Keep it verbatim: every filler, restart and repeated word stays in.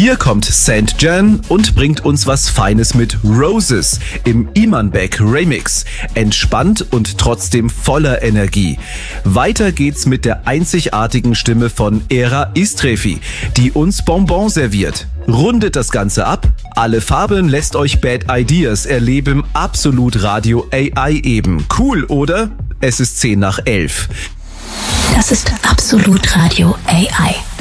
Hier kommt Saint Jan und bringt uns was Feines mit Roses im Imanbek Remix. Entspannt und trotzdem voller Energie. Weiter geht's mit der einzigartigen Stimme von Era Istrefi, die uns Bonbon serviert. Rundet das Ganze ab. Alle Farben lässt euch Bad Ideas erleben. Absolut Radio A I eben. Cool, oder? Es ist zehn nach elf. Das ist Absolut Radio A I.